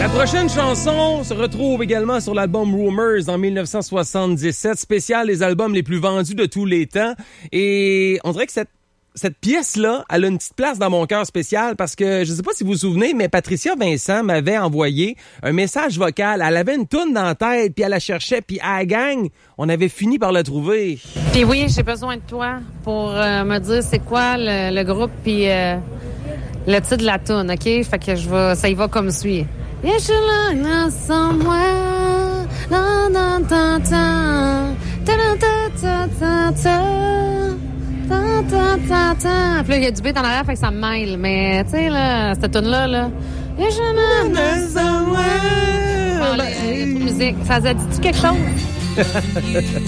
prochaine chanson se retrouve également sur l'album Rumors en 1977, spécial les albums les plus vendus de tous les temps. Et on dirait que cette pièce-là, elle a une petite place dans mon cœur spécial parce que, je sais pas si vous vous souvenez, mais Patricia Vincent m'avait envoyé un message vocal. Elle avait une toune dans la tête, puis elle la cherchait, puis à la gang, on avait fini par la trouver. Puis oui, j'ai besoin de toi pour me dire c'est quoi le groupe, puis le titre de la toune, OK? Fait que ça y va comme suit. Yeah, je like somewhere. Da, da, da, da. Da, da, da, da, da. Ta, ta, ta, ta. Puis là, il y a du beat en arrière, fait que ça me mêle. Mais, tu sais, là, cette tune-là, là. Et je somewhere. Bon, il y a trop de musique. Ça a dit quelque chose?